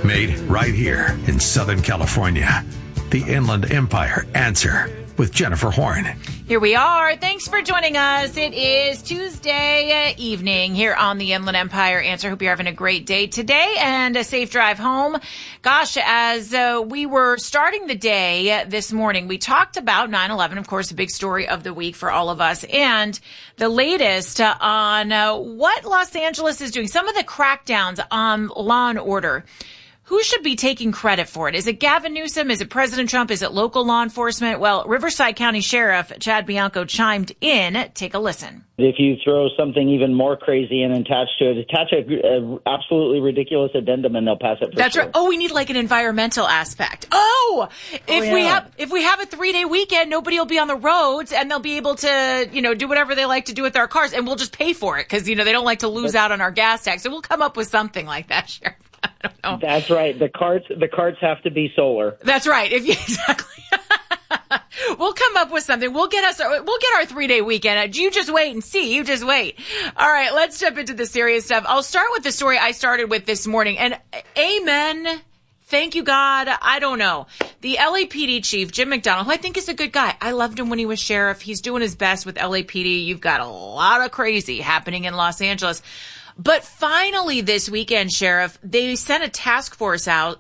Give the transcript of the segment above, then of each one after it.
Made right here in Southern California. The Inland Empire Answer with Jennifer Horn. Here we are. Thanks for joining us. It is Tuesday evening here on the Inland Empire Answer. Hope you're having a great day today and a safe drive home. Gosh, as we were starting the day this morning, we talked about 9/11, of course, a big story of the week for all of us, and the latest on what Los Angeles is doing, some of the crackdowns on law and order. Who should be taking credit for it? Is it Gavin Newsom? Is it President Trump? Is it local law enforcement? Well, Riverside County Sheriff Chad Bianco chimed in. Take a listen. If you throw something even more crazy and attach a absolutely ridiculous addendum and they'll pass it for That's sure. Right. Oh, we need like an environmental aspect. If we have a 3-day weekend, nobody will be on the roads and they'll be able to, do whatever they like to do with their cars, and we'll just pay for it because, they don't like to lose out on our gas tax. So we'll come up with something like that, Sheriff. I don't know. That's right. The carts have to be solar. That's right. Exactly. We'll come up with something. We'll get our 3-day weekend. You just wait and see. You just wait. All right, let's jump into the serious stuff. I'll start with the story I started with this morning. And amen. Thank you, God. I don't know. The LAPD chief, Jim McDonald, who I think is a good guy. I loved him when he was sheriff. He's doing his best with LAPD. You've got a lot of crazy happening in Los Angeles. But finally this weekend, Sheriff, they sent a task force out,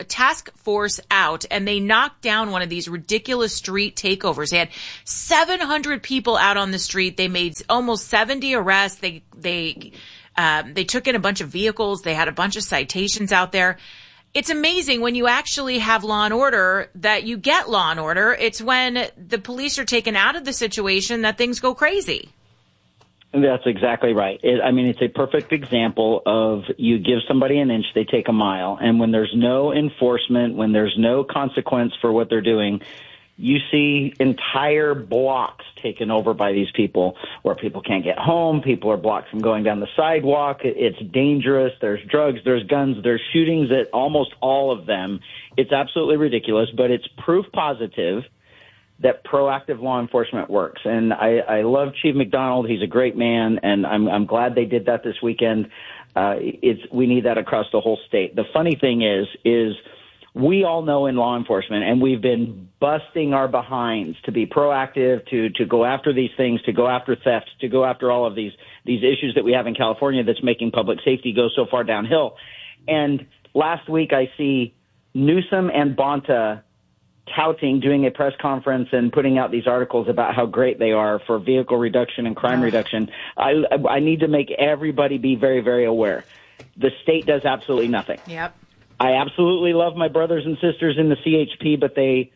and they knocked down one of these ridiculous street takeovers. They had 700 people out on the street. They made almost 70 arrests. They took in a bunch of vehicles. They had a bunch of citations out there. It's amazing when you actually have law and order that you get law and order. It's when the police are taken out of the situation that things go crazy. That's exactly right. It's a perfect example of you give somebody an inch, they take a mile. And when there's no enforcement, when there's no consequence for what they're doing, you see entire blocks taken over by these people where people can't get home. People are blocked from going down the sidewalk. It's dangerous. There's drugs. There's guns. There's shootings at almost all of them. It's absolutely ridiculous, but it's proof positive that proactive law enforcement works. And I love Chief McDonald. He's a great man, and I'm glad they did that this weekend. We need that across the whole state. The funny thing is we all know in law enforcement, and we've been busting our behinds to be proactive, to go after these things, to go after theft, to go after all of these issues that we have in California that's making public safety go so far downhill. And last week I see Newsom and Bonta doing a press conference and putting out these articles about how great they are for vehicle reduction and crime reduction. I need to make everybody be very, very aware. The state does absolutely nothing. Yep. I absolutely love my brothers and sisters in the CHP, but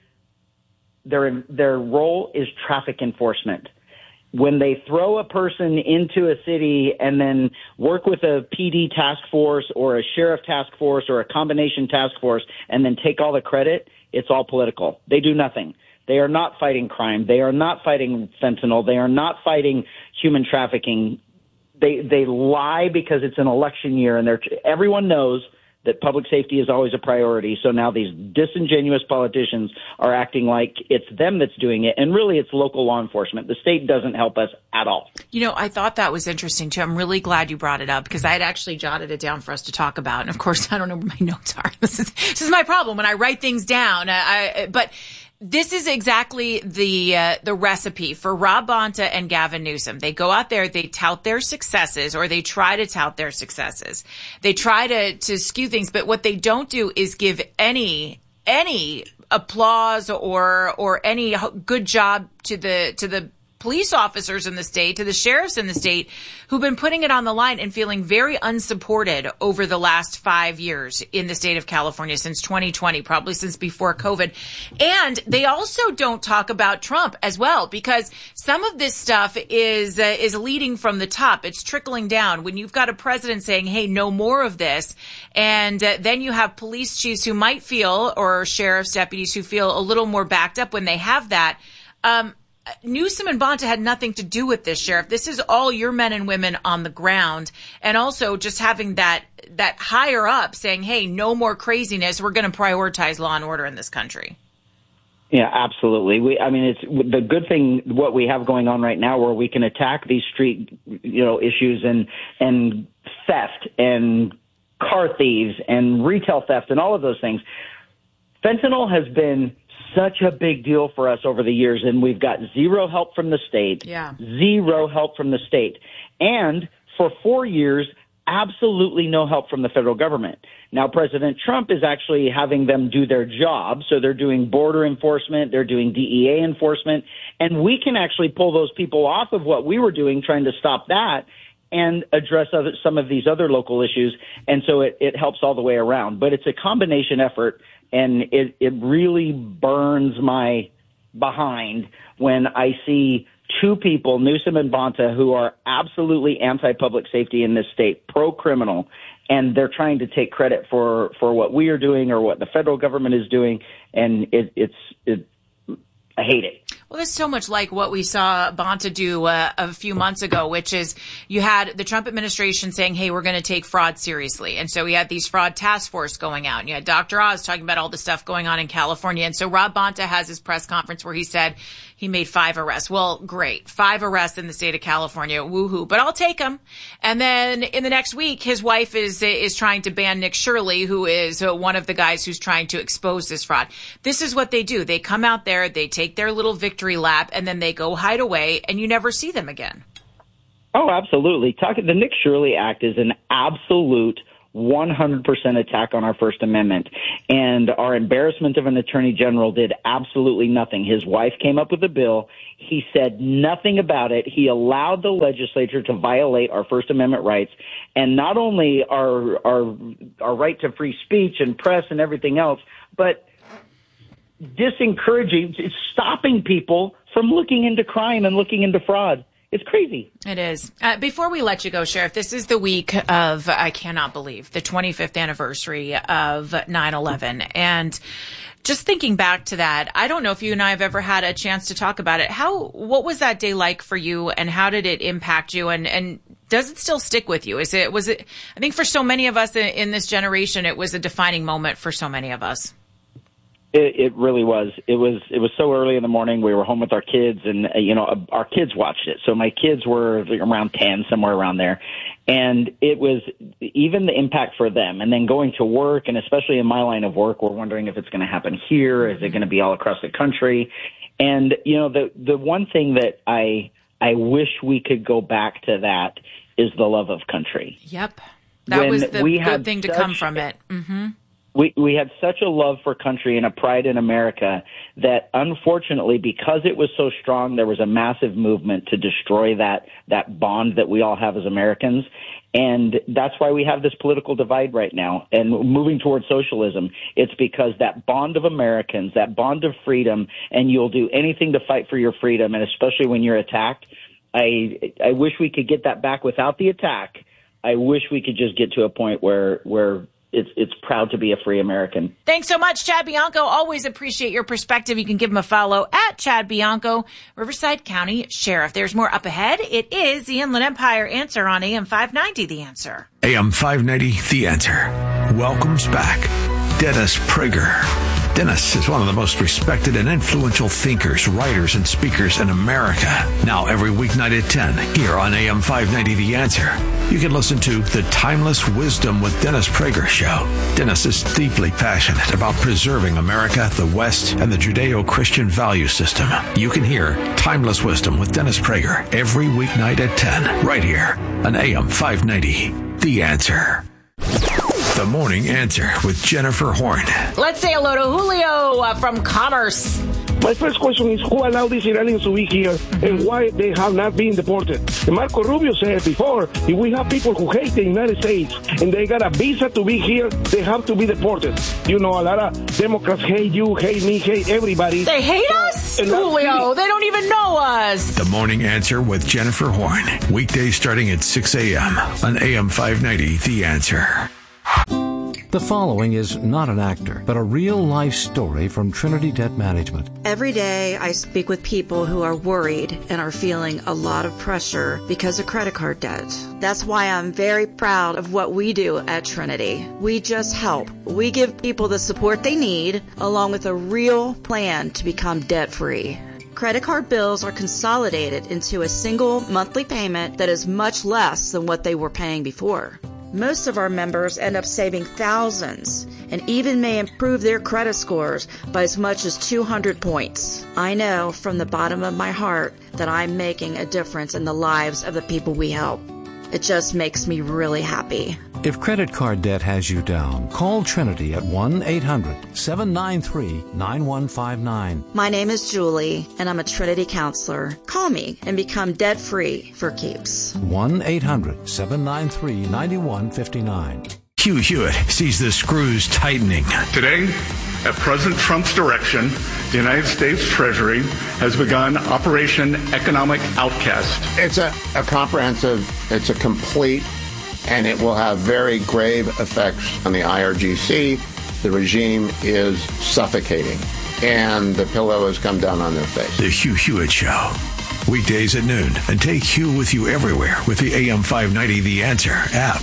their role is traffic enforcement. When they throw a person into a city and then work with a PD task force or a sheriff task force or a combination task force and then take all the credit, it's all political. They do nothing. They are not fighting crime. They are not fighting fentanyl. They are not fighting human trafficking. They lie because it's an election year, and everyone knows that public safety is always a priority. So now these disingenuous politicians are acting like it's them that's doing it, and really it's local law enforcement. The state doesn't help us at all. I thought that was interesting, too. I'm really glad you brought it up because I had actually jotted it down for us to talk about. And, of course, I don't know where my notes are. This is my problem when I write things down. But this is exactly the recipe for Rob Bonta and Gavin Newsom. They go out there, they tout their successes, or they try to tout their successes. They try to skew things, but what they don't do is give any applause or any good job to the police officers in the state, to the sheriffs in the state who've been putting it on the line and feeling very unsupported over the last 5 years in the state of California, since 2020, probably since before COVID. And they also don't talk about Trump as well, because some of this stuff is leading from the top. It's trickling down. When you've got a president saying, hey, no more of this, and then you have police chiefs who might feel, or sheriff's deputies who feel a little more backed up when they have that. Newsom and Bonta had nothing to do with this, Sheriff. This is all your men and women on the ground. And also just having that higher up saying, hey, no more craziness. We're going to prioritize law and order in this country. Yeah, absolutely. It's the good thing, what we have going on right now, where we can attack these street, issues and theft and car thieves and retail theft and all of those things. Fentanyl has been such a big deal for us over the years, and we've got zero help from the state. Yeah. Zero help from the state. And for 4 years, absolutely no help from the federal government. Now, President Trump is actually having them do their job. So they're doing border enforcement. They're doing DEA enforcement. And we can actually pull those people off of what we were doing, trying to stop that, and address some of these other local issues. And so it helps all the way around. But it's a combination effort, and it really burns my behind when I see two people, Newsom and Bonta, who are absolutely anti-public safety in this state, pro-criminal, and they're trying to take credit for what we are doing or what the federal government is doing, and I hate it. Well, it's so much like what we saw Bonta do a few months ago, which is you had the Trump administration saying, hey, we're going to take fraud seriously. And so we had these fraud task force going out, and you had Dr. Oz talking about all the stuff going on in California. And so Rob Bonta has his press conference where he said he made 5 arrests. Well, great. 5 arrests in the state of California. Woohoo. But I'll take them. And then in the next week, his wife is trying to ban Nick Shirley, who is one of the guys who's trying to expose this fraud. This is what they do. They come out there, they take their little victory lap, and then they go hide away, and you never see them again. Oh, absolutely. The Nick Shirley Act is an absolute 100% attack on our First Amendment. And our embarrassment of an attorney general did absolutely nothing. His wife came up with a bill. He said nothing about it. He allowed the legislature to violate our First Amendment rights. And not only our right to free speech and press and everything else, but stopping people from looking into crime and looking into fraud. It's crazy. It is. Before we let you go, Sheriff, this is the week of, I cannot believe, the 25th anniversary of 9/11. And just thinking back to that, I don't know if you and I have ever had a chance to talk about it. What was that day like for you, and how did it impact you? And does it still stick with you? Was it, I think for so many of us in this generation, it was a defining moment for so many of us. It really was. It was so early in the morning. We were home with our kids, and our kids watched it. So my kids were around 10, somewhere around there, and it was even the impact for them. And then going to work, and especially in my line of work, we're wondering if it's going to happen here. Is it going to be all across the country? And the one thing that I wish we could go back to that is the love of country. Yep, that was the good thing to come from it. Mm-hmm. We had such a love for country and a pride in America that, unfortunately, because it was so strong, there was a massive movement to destroy that bond that we all have as Americans. And that's why we have this political divide right now and moving towards socialism. It's because that bond of Americans, that bond of freedom, and you'll do anything to fight for your freedom, and especially when you're attacked. I wish we could get that back without the attack. I wish we could just get to a point where it's proud to be a free American. Thanks so much, Chad Bianco. Always appreciate your perspective. You can give him a follow at Chad Bianco, Riverside County Sheriff. There's more up ahead. It is the Inland Empire Answer on AM 590, The Answer. AM 590, The Answer. Welcomes back Dennis Prager. Dennis is one of the most respected and influential thinkers, writers, and speakers in America. Now every weeknight at 10 here on AM 590 The Answer. You can listen to The Timeless Wisdom with Dennis Prager show. Dennis is deeply passionate about preserving America, the West, and the Judeo-Christian value system. You can hear Timeless Wisdom with Dennis Prager every weeknight at 10 right here on AM 590 The Answer. The Morning Answer with Jennifer Horn. Let's say hello to Julio from Commerce. My first question is who allowed these Iranians to be here and why they have not been deported. And Marco Rubio said before, if we have people who hate the United States and they got a visa to be here, they have to be deported. A lot of Democrats hate you, hate me, hate everybody. They hate us? Julio, they don't even know us. The Morning Answer with Jennifer Horn. Weekdays starting at 6 a.m. on AM 590 The Answer. The following is not an actor, but a real-life story from Trinity Debt Management. Every day I speak with people who are worried and are feeling a lot of pressure because of credit card debt. That's why I'm very proud of what we do at Trinity. We just help. We give people the support they need, along with a real plan to become debt-free. Credit card bills are consolidated into a single monthly payment that is much less than what they were paying before. Most of our members end up saving thousands and even may improve their credit scores by as much as 200 points. I know from the bottom of my heart that I'm making a difference in the lives of the people we help. It just makes me really happy. If credit card debt has you down, call Trinity at 1-800-793-9159. My name is Julie, and I'm a Trinity counselor. Call me and become debt-free for keeps. 1-800-793-9159. Hugh Hewitt sees the screws tightening. Today, at President Trump's direction, the United States Treasury has begun Operation Economic Outcast. It's a comprehensive, it's a complete, and it will have very grave effects on the IRGC. The regime is suffocating, and the pillow has come down on their face. The Hugh Hewitt Show. Weekdays at noon. And take Hugh with you everywhere with the AM 590 The Answer app.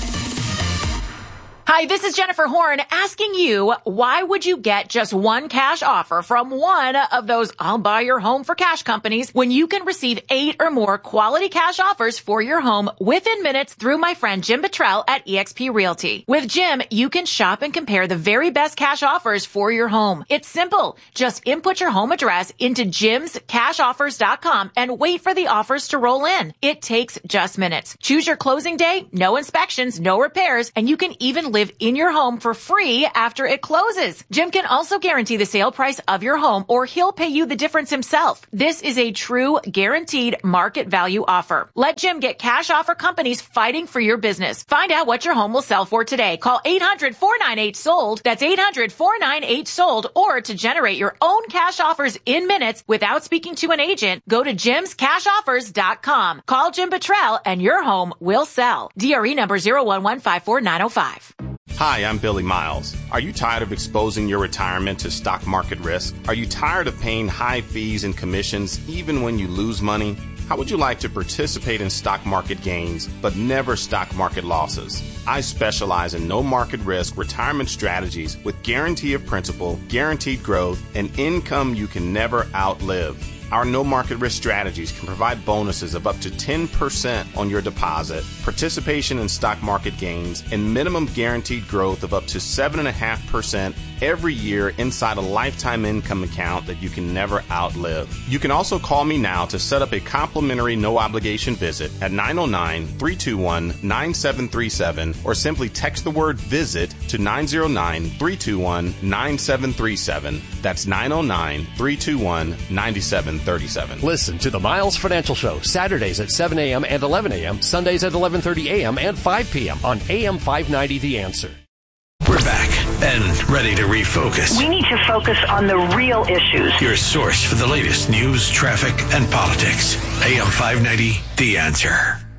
Hi, this is Jennifer Horn asking you, why would you get just one cash offer from one of those I'll buy your home for cash companies when you can receive 8 or more quality cash offers for your home within minutes through my friend Jim Buttrell at eXp Realty? With Jim, you can shop and compare the very best cash offers for your home. It's simple. Just input your home address into jimscashoffers.com and wait for the offers to roll in. It takes just minutes. Choose your closing day, no inspections, no repairs, and you can even live in your home for free after it closes. Jim can also guarantee the sale price of your home, or he'll pay you the difference himself. This is a true guaranteed market value offer. Let Jim get cash offer companies fighting for your business. Find out what your home will sell for today. Call 800-498-SOLD. That's 800-498-SOLD. Or to generate your own cash offers in minutes without speaking to an agent, go to jimscashoffers.com. Call Jim Buttrell and your home will sell. DRE number 01154-905. Hi, I'm Billy Miles. Are you tired of exposing your retirement to stock market risk? Are you tired of paying high fees and commissions even when you lose money? How would you like to participate in stock market gains but never stock market losses? I specialize in no market risk retirement strategies with guarantee of principal, guaranteed growth, and income you can never outlive. Our no market risk strategies can provide bonuses of up to 10% on your deposit, participation in stock market gains, and minimum guaranteed growth of up to 7.5% every year inside a lifetime income account that you can never outlive. You can also call me now to set up a complimentary no obligation visit at 909-321-9737 or simply text the word visit to 909-321-9737. That's 909-321-9737. Listen to the Miles Financial Show Saturdays at 7 a.m. and 11 a.m., Sundays at 11:30 a.m. and 5 p.m. on AM 590 The Answer. We're back and ready to refocus. We need to focus on the real issues. Your source for the latest news, traffic, and politics. AM 590, The Answer.